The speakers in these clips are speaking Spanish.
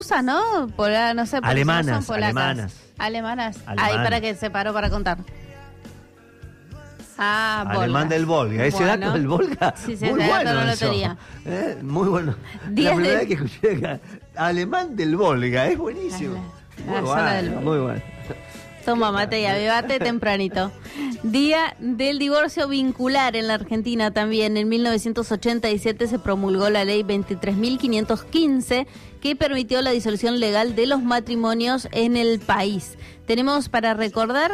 rusas, ¿no? No sé, alemanas, no son polacas. alemanas. Ahí para que se paró para contar. Alemán del Volga. Ese dato del Volga. Sí, muy ese bueno dato no lo eso. tenía. Muy bueno. La primera vez que escuché acá. Alemán del Volga. Es buenísimo. Muy bueno. Toma mate y avivate tempranito. Día del divorcio vincular en la Argentina también. En 1987 se promulgó la ley 23.515 que permitió la disolución legal de los matrimonios en el país. Tenemos para recordar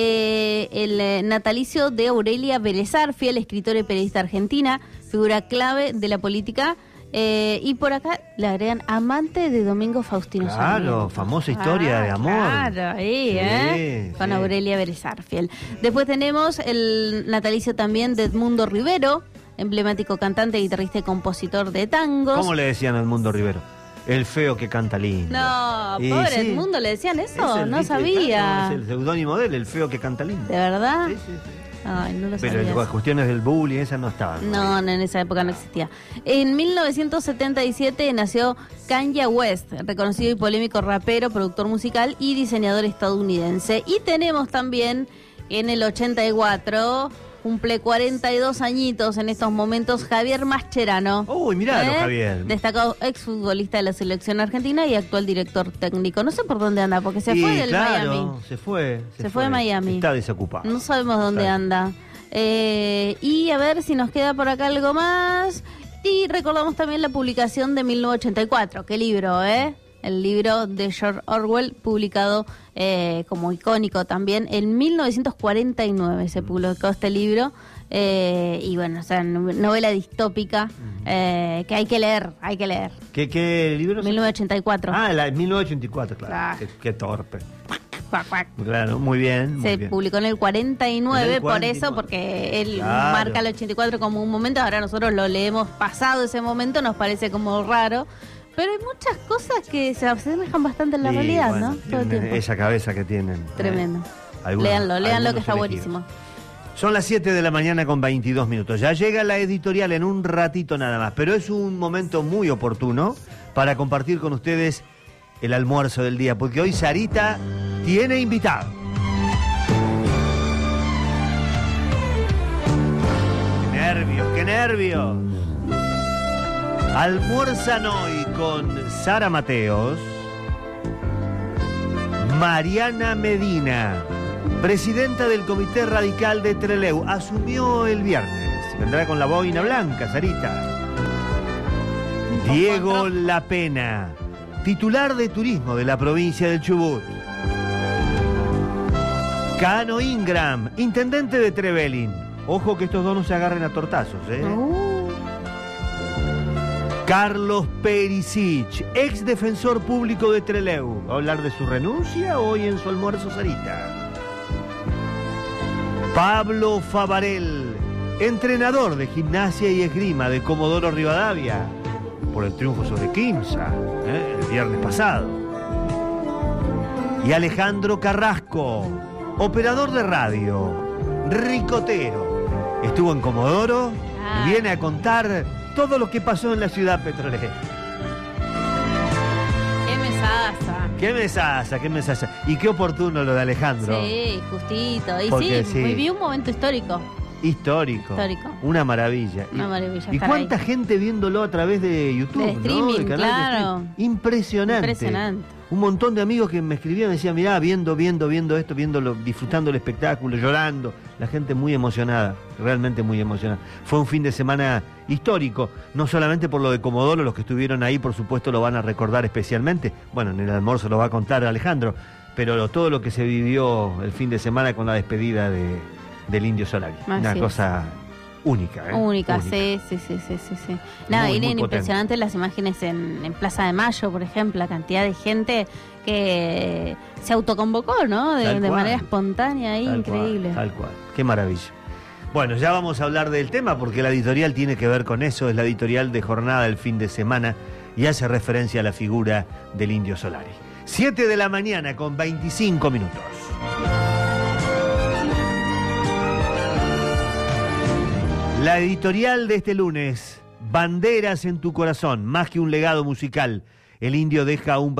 el natalicio de Aurelia Vélez Arfiel, escritora y periodista argentina, figura clave de la política. Y por acá le agregan amante de Domingo Faustino Sarmiento. Claro, famosa historia de amor. Claro, ahí, con Aurelia Vélez Arfiel. Después tenemos el natalicio también de Edmundo Rivero, emblemático cantante, guitarrista y compositor de tangos. ¿Cómo le decían a Edmundo Rivero? El feo que canta lindo. No, pobre Edmundo, ¿le decían eso? No sabía. Es el seudónimo de él, el feo que canta lindo. ¿De verdad? Sí. Ay, no lo sabía. Pero las cuestiones del bullying, esas no estaban. No, en esa época no existía. En 1977 nació Kanye West, reconocido y polémico rapero, productor musical y diseñador estadounidense. Y tenemos también en el 84, cumple 42 añitos en estos momentos, Javier Mascherano. Uy, miralo, Javier. Destacado exfutbolista de la selección argentina y actual director técnico. No sé por dónde anda, porque se fue del Miami. Se fue de Miami. Está desocupado. No sabemos dónde anda. Y a ver si nos queda por acá algo más. Y recordamos también la publicación de 1984. ¿Qué libro, El libro de George Orwell, publicado como icónico también. En 1949 se publicó este libro. Y bueno, o sea, novela distópica que hay que leer. ¿Qué libro? 1984. La 1984, claro. Qué torpe. Cuac, cuac. Claro, muy bien. Se publicó en el 49, por eso, porque él marca el 84 como un momento. Ahora nosotros lo leemos pasado ese momento, nos parece como raro. Pero hay muchas cosas que se asemejan bastante en la realidad, bueno, ¿no? Todo el tiempo. Esa cabeza que tienen. Tremendo. Léanlo que está buenísimo. Son las 7 de la mañana con 22 minutos. Ya llega la editorial en un ratito nada más, pero es un momento muy oportuno para compartir con ustedes el almuerzo del día, porque hoy Sarita tiene invitado. ¡Qué nervios! Almuerzan hoy con Sara Mateos, Mariana Medina, presidenta del Comité Radical de Trelew. Asumió el viernes. Vendrá con la boina blanca, Sarita. Diego Lapena, titular de turismo de la provincia del Chubut. Cano Ingram, intendente de Trevelin. Ojo que estos dos no se agarren a tortazos, Carlos Perisic, ex defensor público de Trelew. ¿Va a hablar de su renuncia hoy en su almuerzo, Sarita? Pablo Favarel, entrenador de gimnasia y esgrima de Comodoro Rivadavia, por el triunfo sobre Quimsa, el viernes pasado. Y Alejandro Carrasco, operador de radio, ricotero. Estuvo en Comodoro y viene a contar todo lo que pasó en la ciudad petrolera. ¡Qué mesaza! Y qué oportuno lo de Alejandro. Sí, justito. Y porque vivió un momento histórico. Histórico. Una maravilla. ¿Y cuánta gente viéndolo a través de YouTube? De streaming, del canal de streaming. Impresionante. Un montón de amigos que me escribían, me decían, mirá, viendo esto, disfrutando el espectáculo, llorando. La gente muy emocionada, realmente muy emocionada. Fue un fin de semana histórico, no solamente por lo de Comodoro, los que estuvieron ahí, por supuesto, lo van a recordar especialmente. Bueno, en el almuerzo lo va a contar Alejandro, pero todo lo que se vivió el fin de semana con la despedida del Indio Solari. Una cosa única. Única, sí. Nada, eran impresionantes las imágenes en Plaza de Mayo, por ejemplo, la cantidad de gente que se autoconvocó, ¿no? De manera espontánea ahí, increíble. Tal cual, qué maravilla. Bueno, ya vamos a hablar del tema porque la editorial tiene que ver con eso, es la editorial de jornada del fin de semana y hace referencia a la figura del Indio Solari. 7 de la mañana con 25 minutos. La editorial de este lunes, Banderas en tu corazón, más que un legado musical, el Indio deja un